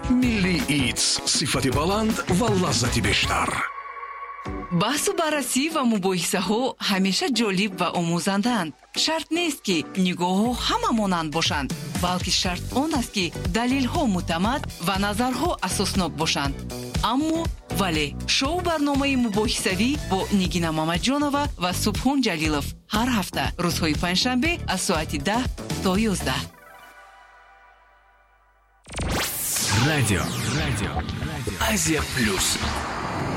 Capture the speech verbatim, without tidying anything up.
Milli Eats صفت بلند و لذت بیشتر. بحث و بررسی و مباحثه‌ها همیشه جالب و آموزندند. شرط نیست که نگاه‌ها همه مانند باشند، بلکه شرط آن است که دلیل‌ها معتمد و نظرها اساسناک باشند. اما ولی شو برنامه مباحثوی با نگینا مامدجانова و سبحان جلیلов هر هفته روزهای پنجشنبه از ساعت ده تا یازده. Радио. Радио. Азия Плюс.